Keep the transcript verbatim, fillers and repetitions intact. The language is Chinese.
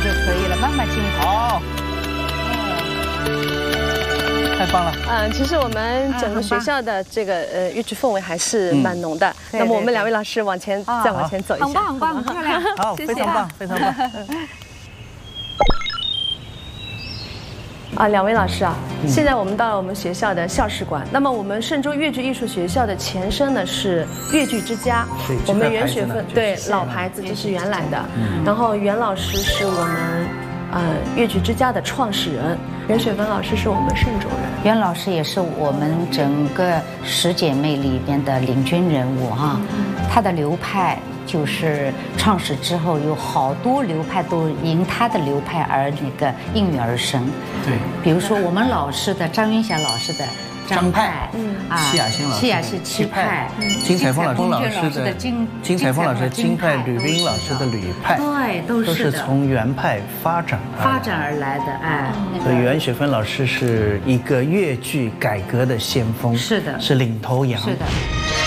就可以了，慢慢进。 好，太棒了。 嗯，其实我们整个学校的这个呃粤剧氛围还是蛮浓的。那么我们两位老师往前再往前走一下， 很棒很棒，很漂亮。 好，非常棒，非常棒。 啊，两位老师啊，现在我们到了我们学校的校史馆。那么我们嵊州粤剧艺术学校的前身呢是粤剧之家，我们袁雪芬对老牌子，这是原来的。然后袁老师是我们呃粤剧之家的创始人，袁雪芬老师是我们嵊州人。 袁老师也是我们整个十姐妹里边的领军人物哈，她的流派。就是创始之后，有好多流派都因他的流派而那个应运而生。 对， 比如说我们老师的张云霞老师的张派， 嗯啊，谢雅欣老师谢雅欣七派， 金彩凤老师的金金彩凤老师的金派，吕冰老师的吕派， 对，都是都是从原派发展发展而来的。哎， 所以袁雪芬老师是一个粤剧改革的先锋， 是的， 是领头羊。 是的。